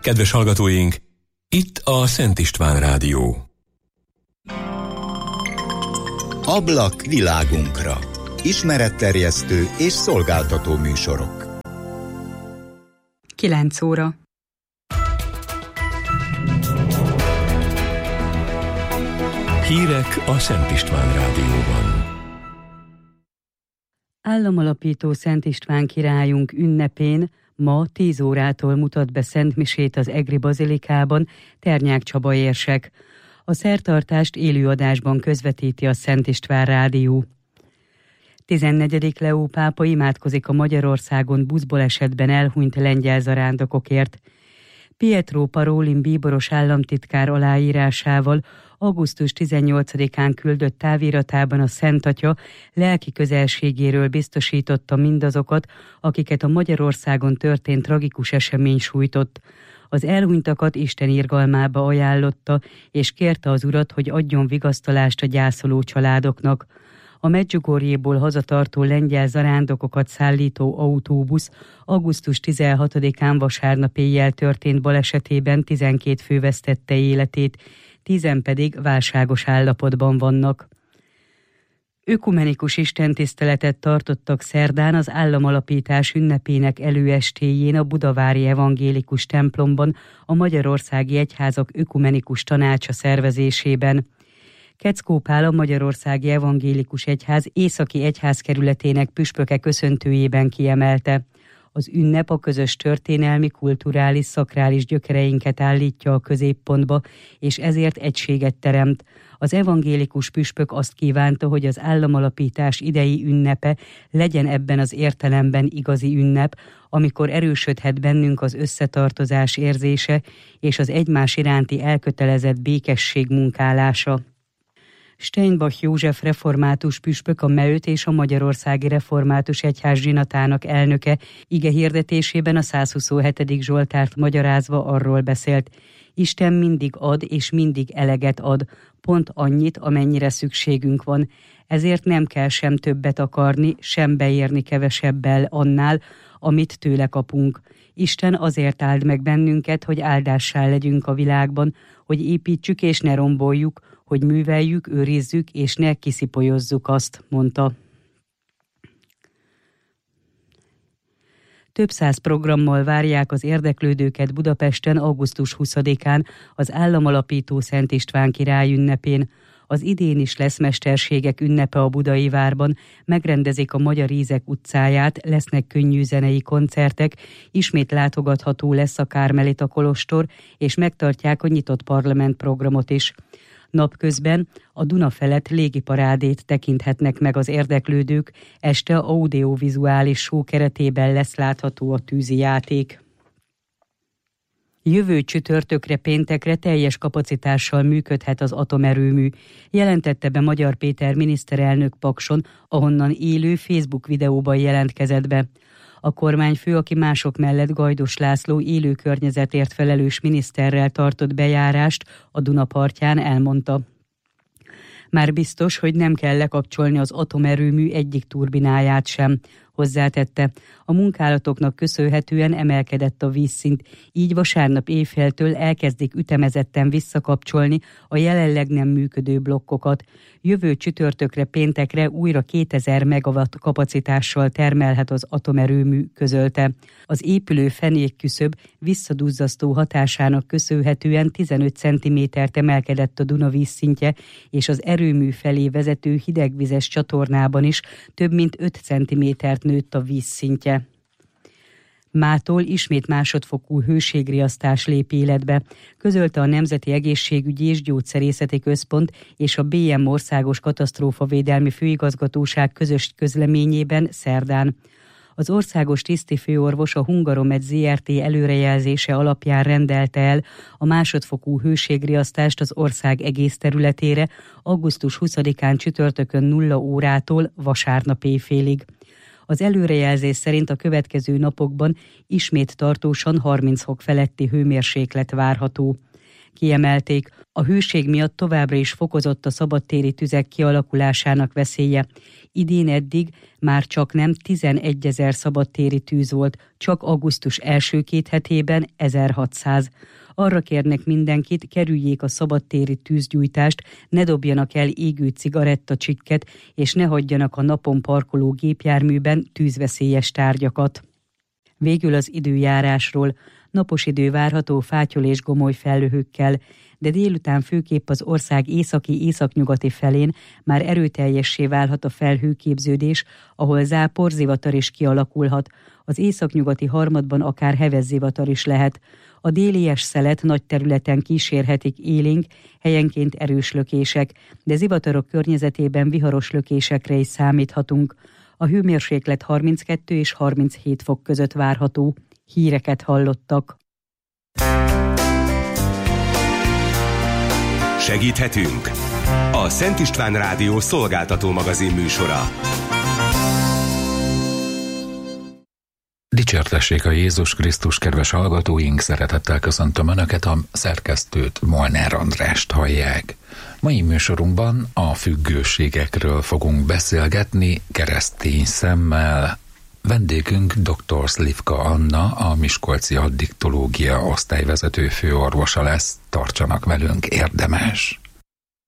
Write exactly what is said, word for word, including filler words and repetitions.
Kedves hallgatóink, itt a Szent István Rádió. Ablak világunkra. Ismeretterjesztő és szolgáltató műsorok. kilenc óra. Hírek a Szent István Rádióban. Államalapító Szent István királyunk ünnepén ma tíz órától mutat be szentmisét az Egri Bazilikában Ternyák Csaba érsek. A szertartást élőadásban közvetíti a Szent István Rádió. tizennegyedik Leó pápa imádkozik a Magyarországon buszbalesetben elhunyt lengyel zarándokokért. Pietro Parolin bíboros államtitkár aláírásával augusztus tizennyolcadikán küldött táviratában a Szent Atya lelki közelségéről biztosította mindazokat, akiket a Magyarországon történt tragikus esemény sújtott. Az elhunytakat Isten irgalmába ajánlotta, és kérte az Urat, hogy adjon vigasztalást a gyászoló családoknak. A Medjugorjéból hazatartó lengyel zarándokokat szállító autóbusz augusztus tizenhatodikán vasárnap éjjel történt balesetében tizenkét fő vesztette életét, tízen pedig válságos állapotban vannak. Ökumenikus istentiszteletet tartottak szerdán az államalapítás ünnepének előestéjén a Budavári Evangélikus templomban a Magyarországi Egyházak Ökumenikus Tanácsa szervezésében. Keckó Pál, a Magyarországi Evangélikus Egyház északi egyházkerületének püspöke köszöntőjében kiemelte: az ünnep a közös történelmi, kulturális, szakrális gyökereinket állítja a középpontba, és ezért egységet teremt. Az evangélikus püspök azt kívánta, hogy az államalapítás idei ünnepe legyen ebben az értelemben igazi ünnep, amikor erősödhet bennünk az összetartozás érzése és az egymás iránti elkötelezett békesség munkálása. Steinbach József református püspök, a Meöt és a Magyarországi Református Egyház zsinatának elnöke ige hirdetésében a százhuszonhetedik Zsoltárt magyarázva arról beszélt: Isten mindig ad és mindig eleget ad, pont annyit, amennyire szükségünk van. Ezért nem kell sem többet akarni, sem beérni kevesebbel annál, amit tőle kapunk. Isten azért áld meg bennünket, hogy áldássá legyünk a világban, hogy építsük és ne romboljuk, hogy műveljük, őrizzük és ne kiszipolyozzuk azt, mondta. Több száz programmal várják az érdeklődőket Budapesten augusztus huszadikán az államalapító Szent István király ünnepén. Az idén is lesz mesterségek ünnepe a Budai Várban, megrendezik a Magyar Ízek utcáját, lesznek könnyű zenei koncertek, ismét látogatható lesz a Kármelita kolostor, és megtartják a nyitott parlament programot is. Napközben a Duna felett légiparádét tekinthetnek meg az érdeklődők, este audiovizuális show keretében lesz látható a tűzijáték. Jövő csütörtökre, péntekre teljes kapacitással működhet az atomerőmű, jelentette be Magyar Péter miniszterelnök Pakson, ahonnan élő Facebook videóban jelentkezett be. A kormányfő, aki mások mellett Gajdos László élő környezetért felelős miniszterrel tartott bejárást a Duna partján, elmondta: már biztos, hogy nem kell lekapcsolni az atomerőmű egyik turbináját sem. Hozzátette, a munkálatoknak köszönhetően emelkedett a vízszint, így vasárnap éjféltől elkezdik ütemezetten visszakapcsolni a jelenleg nem működő blokkokat. Jövő csütörtökre, péntekre újra kétezer megawatt kapacitással termelhet az atomerőmű, közölte. Az épülő fenékküszöb visszaduzzasztó hatásának köszönhetően tizenöt centimétert emelkedett a Duna vízszintje, és az erőmű felé vezető hidegvizes csatornában is több mint öt centimétert nőtt a vízszintje. Mától ismét másodfokú hőségriasztás lép életbe, közölte a Nemzeti Egészségügyi és Gyógyszerészeti Központ és a bé em Országos Katasztrófavédelmi Főigazgatóság közös közleményében szerdán. Az országos tisztifőorvos a Hungaromed zé er té előrejelzése alapján rendelte el a másodfokú hőségriasztást az ország egész területére augusztus huszadikán csütörtökön nulla órától vasárnap éjfélig. Az előrejelzés szerint a következő napokban ismét tartósan harminc fok feletti hőmérséklet várható. Kiemelték, a hőség miatt továbbra is fokozott a szabadtéri tüzek kialakulásának veszélye. Idén eddig már csak nem tizenegyezer szabadtéri tűz volt, csak augusztus első két hetében ezerhatszáz. Arra kérnek mindenkit, kerüljék a szabadtéri tűzgyújtást, ne dobjanak el égő cigarettacsikket, és ne hagyjanak a napon parkoló gépjárműben tűzveszélyes tárgyakat. Végül az időjárásról. Napos idő várható fátyol és gomoly felhőkkel, de délután főképp az ország északi-északnyugati felén már erőteljessé válhat a felhőképződés, ahol zápor, zivatar is kialakulhat. Az északnyugati harmadban akár heves zivatar is lehet. A délies szelet nagy területen kísérhetik élénk, helyenként erős lökések, de zivatarok környezetében viharos lökésekre is számíthatunk. A hőmérséklet harminckettő és harminchét fok között várható. Híreket hallottak. Segíthetünk! A Szent István Rádió szolgáltató magazin műsora. Dicsértessék a Jézus Krisztus, kedves hallgatóink, szeretettel köszöntöm Önöket, a szerkesztőt, Molnár Andrást hallják. Mai műsorunkban a függőségekről fogunk beszélgetni keresztény szemmel. Vendégünk dr. Slivka Anna, a miskolci addiktológia osztályvezető főorvosa lesz. Tartsanak velünk, érdemes!